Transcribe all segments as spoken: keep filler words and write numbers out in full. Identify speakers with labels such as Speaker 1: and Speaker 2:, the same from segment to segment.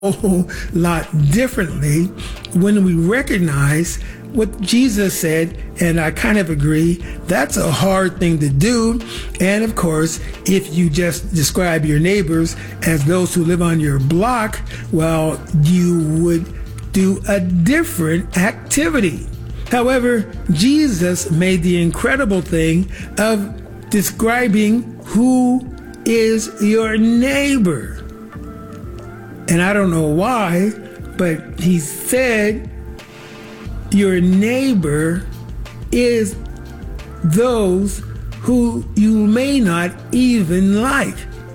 Speaker 1: whole lot differently when we recognize what Jesus said, and I kind of agree, that's a hard thing to do. And of course, if you just describe your neighbors as those who live on your block, well, you would do a different activity. However, Jesus made the incredible thing of describing who is your neighbor. And I don't know why, but he said your neighbor is those who you may not even like.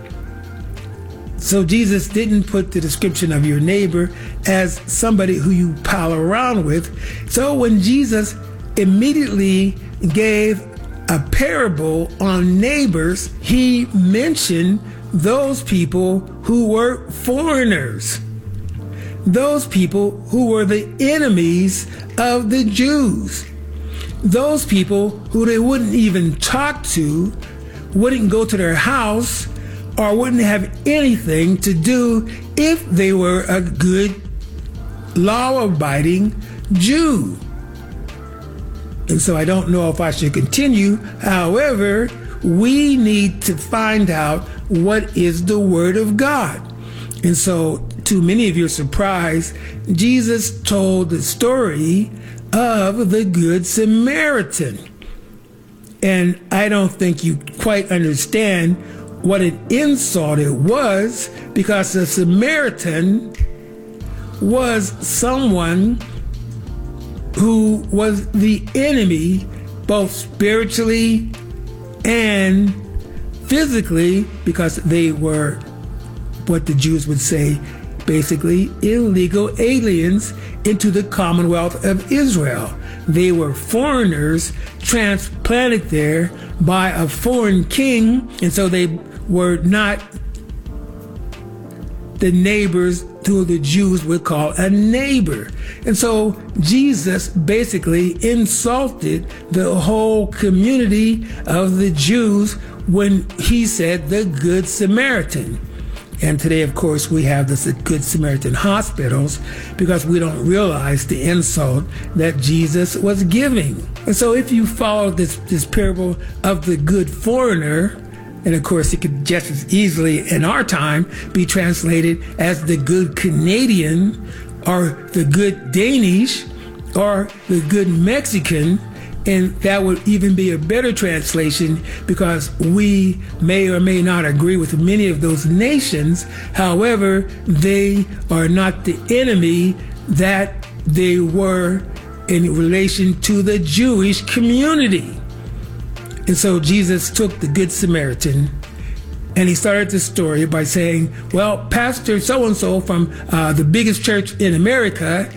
Speaker 1: So Jesus didn't put the description of your neighbor as somebody who you pal around with. So when Jesus immediately gave a parable on neighbors, he mentioned those people who were foreigners, those people who were the enemies of the Jews, those people who they wouldn't even talk to, wouldn't go to their house, or wouldn't have anything to do if they were a good, law-abiding Jew. And so I don't know if I should continue. However, we need to find out what is the Word of God. And so, to many of your surprise, Jesus told the story of the Good Samaritan. And I don't think you quite understand what an insult it was, because the Samaritan was someone who was the enemy, both spiritually and physically, because they were what the Jews would say, basically illegal aliens into the Commonwealth of Israel. They were foreigners transplanted there by a foreign king, and so they were not the neighbors who the Jews would call a neighbor. And so Jesus basically insulted the whole community of the Jews when he said the Good Samaritan. And today, of course, we have the Good Samaritan hospitals because we don't realize the insult that Jesus was giving. And so if you follow this, this parable of the good foreigner, and of course, it could just as easily in our time be translated as the good Canadian, or the good Danish, or the good Mexican. And that would even be a better translation, because we may or may not agree with many of those nations. However, they are not the enemy that they were in relation to the Jewish community. And so Jesus took the Good Samaritan and he started the story by saying, well, Pastor so-and-so from uh, the biggest church in America,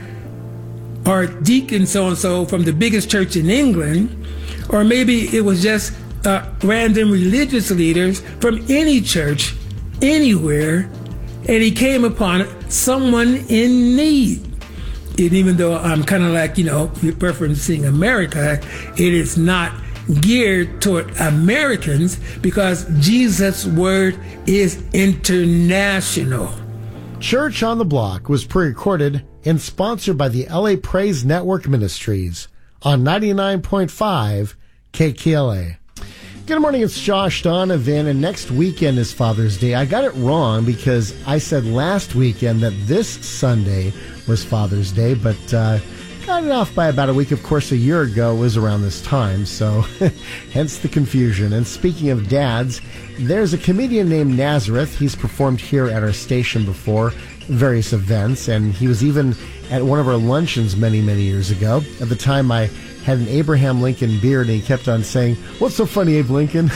Speaker 1: or Deacon so-and-so from the biggest church in England, or maybe it was just uh, random religious leaders from any church, anywhere, and he came upon someone in need. And even though I'm kind of like, you know, referencing America, it is not geared toward Americans, because Jesus' word is international.
Speaker 2: Church on the Block was pre-recorded and sponsored by the L A Praise Network Ministries on ninety-nine point five K K L A. Good morning, it's Josh Donovan, and next weekend is Father's Day. I got it wrong because I said last weekend that this Sunday was Father's Day, but uh, got it off by about a week. Of course, a year ago was around this time, so hence the confusion. And speaking of dads, there's a comedian named Nazareth. He's performed here at our station before, various events, and he was even at one of our luncheons many, many years ago. At the time, I had an Abraham Lincoln beard, and he kept on saying, "What's so funny, Abe Lincoln?"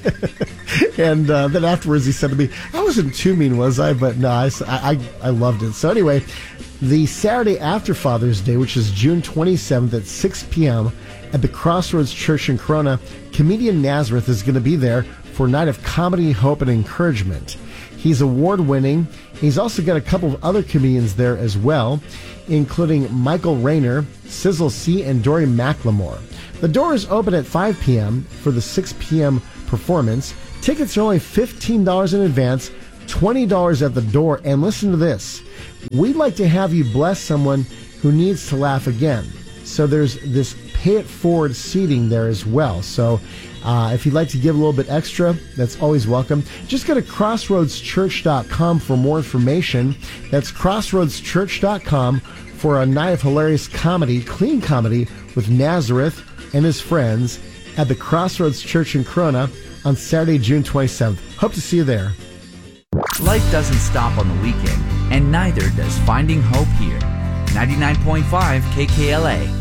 Speaker 2: And uh, then afterwards he said to me, "I wasn't too mean, was I?" But no, I, I, I loved it. So anyway, the Saturday after Father's Day, which is June twenty-seventh at six p.m. at the Crossroads Church in Corona, comedian Nazareth is going to be there for a night of comedy, hope, and encouragement. He's award-winning. He's also got a couple of other comedians there as well, including Michael Rayner, Sizzle C, and Dory McLemore. The door is open at five p.m. for the six p.m. performance. Tickets are only fifteen dollars in advance, twenty dollars at the door. And listen to this. We'd like to have you bless someone who needs to laugh again. So there's this pay it forward seating there as well. So uh, if you'd like to give a little bit extra, that's always welcome. Just go to crossroads church dot com for more information. That's crossroads church dot com for a night of hilarious comedy, clean comedy, with Nazareth and his friends at the Crossroads Church in Corona on Saturday, June twenty-seventh. Hope to see you there.
Speaker 3: Life doesn't stop on the weekend, and neither does Finding Hope here. ninety-nine point five K K L A.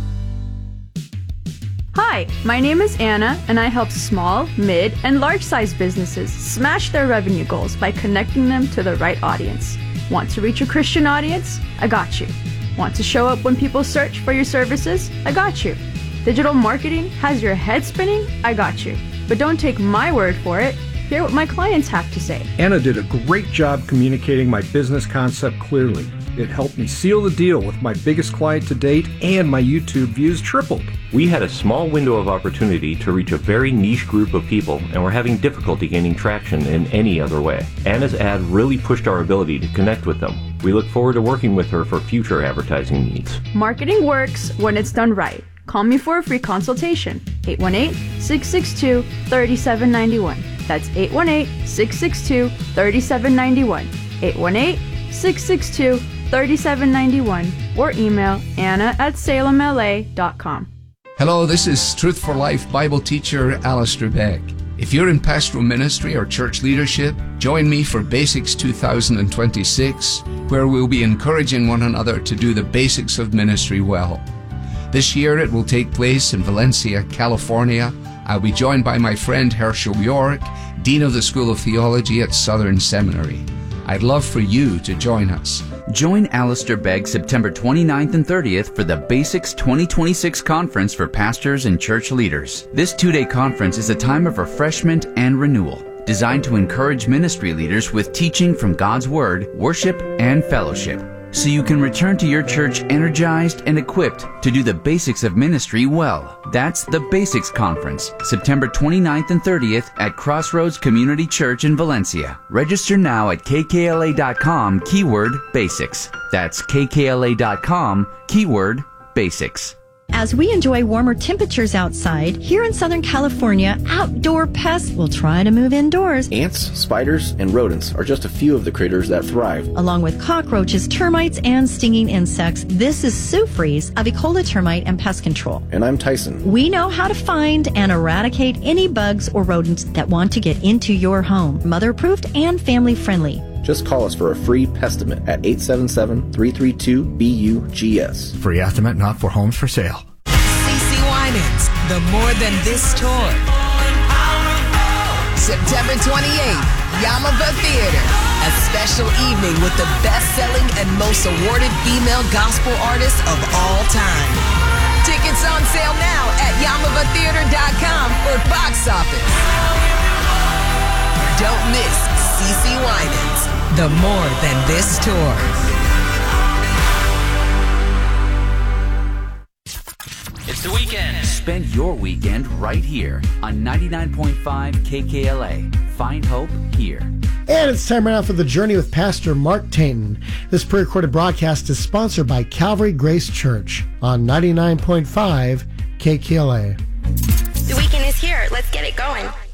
Speaker 4: Hi, my name is Anna, and I help small, mid, and large-sized businesses smash their revenue goals by connecting them to the right audience. Want to reach a Christian audience? I got you. Want to show up when people search for your services? I got you. Digital marketing has your head spinning? I got you. But don't take my word for it. Hear what my clients have to say.
Speaker 5: Anna did a great job communicating my business concept clearly. It helped me seal the deal with my biggest client to date, and my YouTube views tripled.
Speaker 6: We had a small window of opportunity to reach a very niche group of people, and we're having difficulty gaining traction in any other way. Anna's ad really pushed our ability to connect with them. We look forward to working with her for future advertising needs.
Speaker 4: Marketing works when it's done right. Call me for a free consultation. eight one eight, six six two, three seven nine one. That's eight one eight, six six two, three seven nine one. eight one eight, six six two, three seven nine one. Or email Anna at salem L A dot com.
Speaker 7: Hello, this is Truth for Life Bible teacher Alistair Beck. If you're in pastoral ministry or church leadership, join me for Basics two thousand twenty-six, where we'll be encouraging one another to do the basics of ministry well. This year it will take place in Valencia, California. I'll be joined by my friend Herschel York, Dean of the School of Theology at Southern Seminary. I'd love for you to join us.
Speaker 3: Join Alistair Begg September twenty-ninth and thirtieth for the Basics twenty twenty-six Conference for Pastors and Church Leaders. This two-day conference is a time of refreshment and renewal, designed to encourage ministry leaders with teaching from God's Word, worship, and fellowship, so you can return to your church energized and equipped to do the basics of ministry well. That's the Basics Conference, September twenty-ninth and thirtieth at Crossroads Community Church in Valencia. Register now at K K L A dot com, keyword basics. That's K K L A dot com, keyword basics.
Speaker 8: As we enjoy warmer temperatures outside, here in Southern California, outdoor pests will try to move indoors.
Speaker 9: Ants, spiders, and rodents are just a few of the critters that thrive.
Speaker 8: Along with cockroaches, termites, and stinging insects, this is Sue Fries of Ecola Termite and Pest Control.
Speaker 9: And I'm Tyson.
Speaker 8: We know how to find and eradicate any bugs or rodents that want to get into your home. Mother-approved and family-friendly.
Speaker 9: Just call us for a free pestimate at eight seven seven, three three two, B U G S.
Speaker 10: Free estimate not for homes for sale.
Speaker 11: C C Winans, the More Than This tour. September twenty-eighth, Yamava Theater. A special evening with the best-selling and most awarded female gospel artists of all time. Tickets on sale now at yamava theater dot com or box office. Don't miss C C Winans, the More Than This tour.
Speaker 3: It's the weekend. Spend your weekend right here on ninety-nine point five K K L A. Find hope here.
Speaker 2: And it's time right now for The Journey with Pastor Mark Tainton. This pre-recorded broadcast is sponsored by Calvary Grace Church on ninety-nine point five K K L A.
Speaker 12: The weekend is here. Let's get it going.